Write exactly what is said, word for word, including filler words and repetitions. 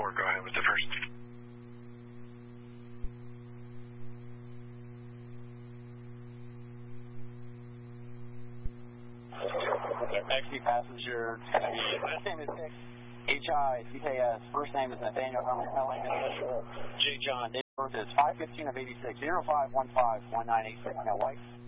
four. Go ahead with the first. Taxi passenger, last name is H I C K S, first name is Nathaniel Herman Pelling, J. John, date of birth is five fifteen of eighty-six, zero five one five one nine eight six, no wife.